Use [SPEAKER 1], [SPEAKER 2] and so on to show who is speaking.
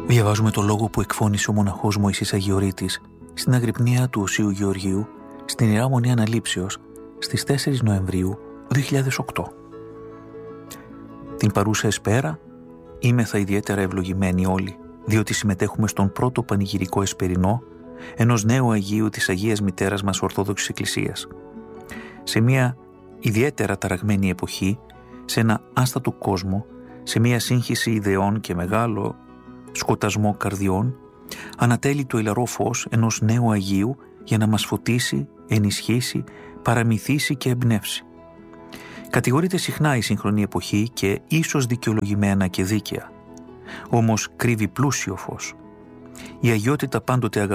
[SPEAKER 1] Διαβάζουμε το λόγο που εκφώνησε ο μοναχός Μωυσής Αγιορείτης στην αγρυπνία του Οσίου Γεωργίου στην Ιερά Μονή Αναλήψεως στις 4 Νοεμβρίου 2008. Την παρούσα εσπέρα είμεθα ιδιαίτερα ευλογημένοι όλοι, διότι συμμετέχουμε στον πρώτο πανηγυρικό εσπερινό ενός νέου Αγίου της Αγίας Μητέρας μας Ορθόδοξης Εκκλησίας. Σε μια ιδιαίτερα ταραγμένη εποχή, σε ένα άστατο κόσμο, σε μια σύγχυση ιδεών και μεγάλο σκοτασμό καρδιών, ανατέλει το ηλαρό φως ενός νέου Αγίου για να μας φωτίσει, ενισχύσει, παραμυθίσει και εμπνεύσει. Κατηγορείται συχνά η σύγχρονη εποχή και ίσως δικαιολογημένα και δίκαια. Όμως κρύβει πλούσιο φως. Η αγιότητα πάντοτε